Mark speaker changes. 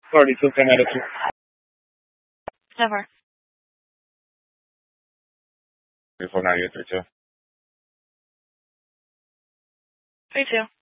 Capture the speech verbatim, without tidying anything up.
Speaker 1: thirty-two ten attitude.
Speaker 2: Never.
Speaker 1: Three four nine eight three two.
Speaker 2: Three two.